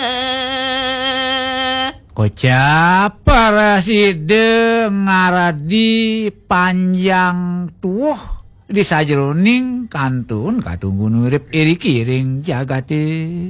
Kocap Presiden ngaradi panjang tuh di sajroning kantun katunggu nurip iri kiring jagate.